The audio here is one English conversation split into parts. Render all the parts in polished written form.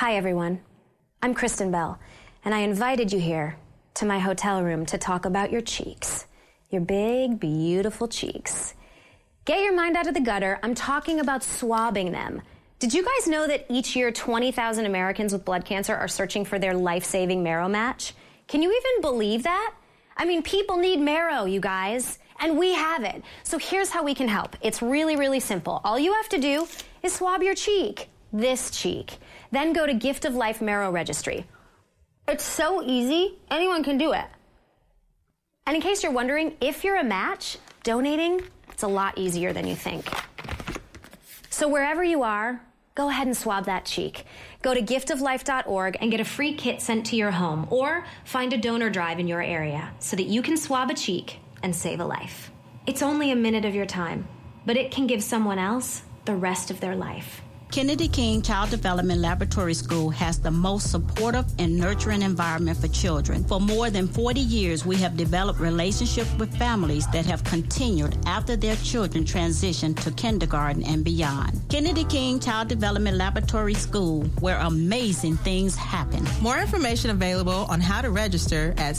Hi, everyone. I'm Kristen Bell, and I invited you here to my hotel room to talk about your cheeks. Your big, beautiful cheeks. Get your mind out of the gutter. I'm talking about swabbing them. Did you guys know that each year 20,000 Americans with blood cancer are searching for their life-saving marrow match? Can you even believe that? I mean, people need marrow, you guys, and we have it. So here's how we can help. It's really, really simple. All you have to do is swab your cheek, this cheek. Then go to Gift of Life Marrow Registry. It's so easy, anyone can do it. And in case you're wondering, if you're a match, donating, it's a lot easier than you think. So wherever you are, go ahead and swab that cheek. Go to giftoflife.org and get a free kit sent to your home, or find a donor drive in your area so that you can swab a cheek and save a life. It's only a minute of your time, but it can give someone else the rest of their life. Kennedy King Child Development Laboratory School has the most supportive and nurturing environment for children. For more than 40 years, we have developed relationships with families that have continued after their children transition to kindergarten and beyond. Kennedy King Child Development Laboratory School, where amazing things happen. More information available on how to register at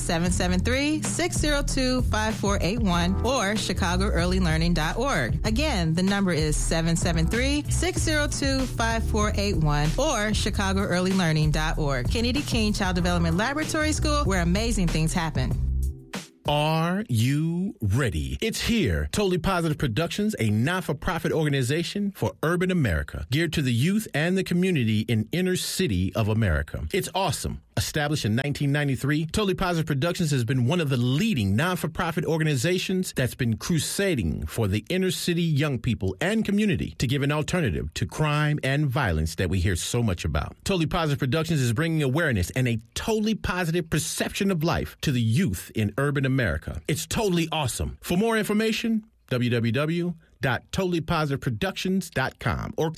773-602-5481 or chicagoearlylearning.org. Again, the number is 773-602-5481 or chicagoearlylearning.org. Kennedy King Child Development Laboratory School, where amazing things happen. Are you ready? It's here. Totally Positive Productions, a not-for-profit organization for urban America, geared to the youth and the community in inner city of America. It's awesome. Established in 1993, Totally Positive Productions has been one of the leading non-for-profit organizations that's been crusading for the inner city young people and community to give an alternative to crime and violence that we hear so much about. Totally Positive Productions is bringing awareness and a totally positive perception of life to the youth in urban America. It's totally awesome. For more information, www.totallypositiveproductions.com or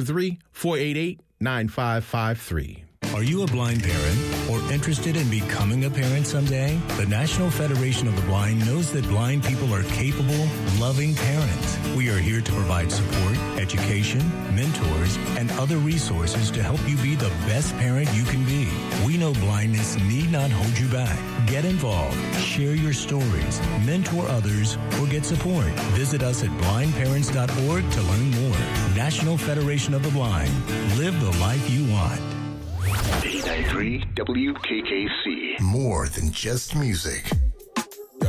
773-488-9553. Are you a blind parent or interested in becoming a parent someday? The National Federation of the Blind knows that blind people are capable, loving parents. We are here to provide support, education, mentors, and other resources to help you be the best parent you can be. We know blindness need not hold you back. Get involved, share your stories, mentor others, or get support. Visit us at blindparents.org to learn more. National Federation of the Blind. Live the life you want. 89.3 WKKC. More than just music.